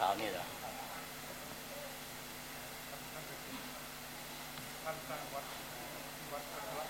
าวๆนี่เหรอท่านสร้างวัดที่วัด